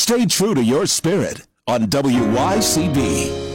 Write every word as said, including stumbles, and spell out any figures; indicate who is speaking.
Speaker 1: Stay true to your spirit on W Y C B.